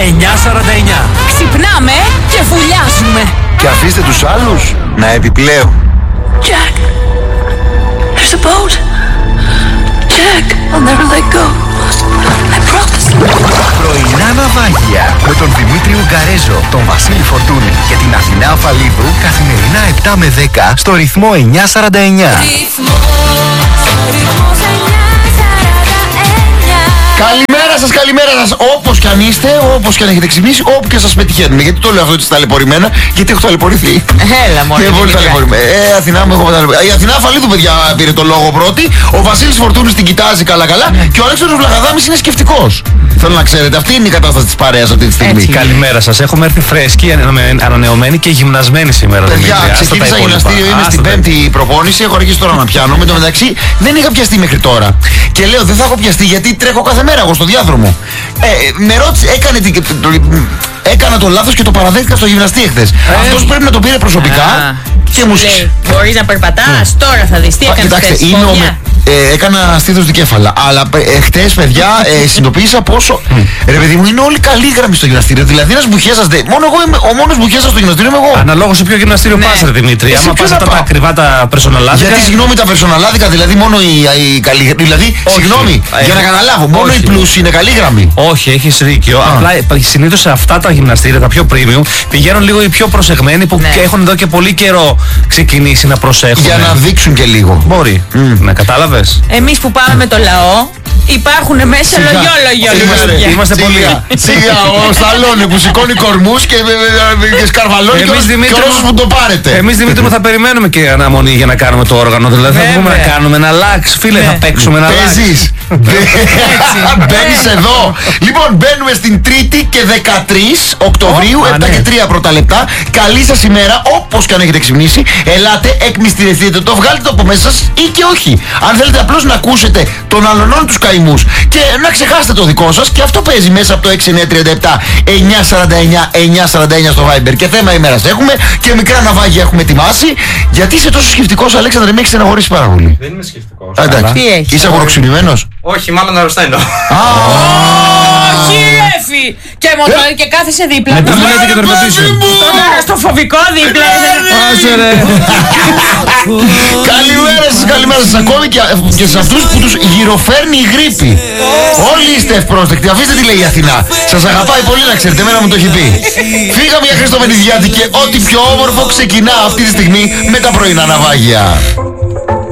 949. Ξυπνάμε και βουλιάζουμε. Και αφήστε τους άλλους να επιπλέουν. Jack, there's a boat. Jack, I'll never let go. I promise. Πρωινά ναυάγια με τον Δημήτρη Ουγκαρέζο, τον Βασίλη Φορτούνη και την Αθηνά Αφαλίδου καθημερινά 7 με 10 στο ρυθμό 949. Καλημέρα σας, όπως κι αν είστε, όπως κι αν έχετε ξυπνήσει, όπου και σας πετυχαίνουμε. Γιατί το λέω αυτό ταλαιπωρημένα, γιατί έχω ταλαιπωρηθεί. Έλα μόνο. Πολύ ταλαιπωρημένα. Αθηνά μου, έχω ταλαιπωρηθεί. Η Αθηνά Αφαλίδου, παιδιά, πήρε το λόγο πρώτη. Ο Βασίλης Φορτούνης την κοιτάζει καλά-καλά και ο Αλέξανδρος Βλαχαδάμης είναι σκεφτικός. Θέλω να ξέρετε, αυτή είναι η κατάσταση της παρέας αυτή τη στιγμή. Καλημέρα σας. Έχουμε έρθει φρέσκοι, ανανεωμένοι και γυμνασμένοι σήμερα. Παιδιά, ξεκίνησα γυμναστήριο, είμαι στην πέμπτη προπόνηση. Έχω αρχίσει τώρα να πιάνω. Με το μεταξύ δεν είχα πιαστεί μέχρι τώρα. Και λέω δεν θα έχω πιαστεί γιατί τρέχω κάθε μέρα εγώ στο διάδρομο. Με ρώτησε, έκανα το λάθος και το παραδέχτηκα στο γυμναστή εχθές. Αυτός πρέπει να το πήρε προσωπικά και μου λέει, μπορείς να περπατάς, τώρα θα δεις τι έκανες χθες. Έκανα στήθος δικέφαλα. Αλλά χτες, παιδιά, συνειδητοποίησα πόσο. Ρε παιδί μου, είναι όλοι καλήγραμμοι στο γυμναστήριο. Δηλαδή, ένας μπουχέσας μόνο εγώ είμαι. Ο μόνος μπουχέσας στο γυμναστήριο είμαι εγώ. Αναλόγως σε ποιο γυμναστήριο πας, ρε Δημήτρη. Άμα πας αυτά τα ακριβά τα περσοναλάδικα. Γιατί, συγγνώμη, τα περσοναλάδικα, δηλαδή μόνο οι καλήγραμμοι. Δηλαδή, συγγνώμη, για να καταλάβω, μόνο οι πλούσιοι είναι καλήγραμμοι. Όχι, έχεις δίκιο. Απλά συνήθως σε αυτά τα γυμναστήρια, τα πιο premium, πηγαίνουν λίγο οι πιο προσεγμένοι που έχουν εδώ και πολύ καιρό ξεκινήσει να προσέχουν. Για να δείξουν και λίγο. Μπορεί. Να κατάλαβες. Εμείς που πάμε με το λαό, υπάρχουν μέσα λογιόλογιο. Είμαστε πολύ. Σιγά, ο Σταλόνε που σηκώνει κορμούς και σκαρβαλώνει και όσους που το πάρετε. Εμείς, Δημήτρη μου, θα περιμένουμε και αναμονή για να κάνουμε το όργανο. Δηλαδή θα βγούμε να κάνουμε ένα λάξ. Φίλε, θα παίξουμε ένα λάξ. Παίζεις. Μπαίνεις εδώ. Λοιπόν, μπαίνουμε στην 3η και 13 Οκτωβρίου, 7 και 3 πρώτα λεπτά. Καλή σας ημέρα, όπως και αν έχετε ξυπνήσει. Ελάτε, εκμυστηρευτείτε το, βγάλτε το από μέσα σας ή και όχι. Αν θέλετε απλώς να ακούσετε τον αλωνών τους καημούς και να ξεχάσετε το δικό σας, και αυτό παίζει μέσα από το 6937 949 949 στο Viber. Και θέμα ημέρας έχουμε και μικρά ναυάγια έχουμε ετοιμάσει. Γιατί είσαι τόσο σκεφτικός, Αλέξανδρε, με έχεις στεναχωρήσει πάρα πολύ. Δεν είμαι σκεφτικός. Εντάξει. Τι έχεις? Είσαι αγοροξυνημένος? Όχι, μάλλον αρρωσταίνω. Όχι, Εφη! Και κάθεσαι δίπλα. Με το λέτε και το ρωτήσω. Στο φοβικό δίπλα. Άσε ρε. Καλημέρα σας ακόμη και σε αυτούς που τους γυροφέρνει η γρίπη. Όλοι είστε ευπρόσδεκτοι. Αφήστε τι λέει η Αθηνά. Σας αγαπάει πολύ, να ξέρετε, εμένα μου το έχει πει. Φύγαμε για Χριστοβενιδιάτη και ό,τι πιο όμορφο ξεκινά αυτή τη στιγμή με τα πρωινά ναυάγια.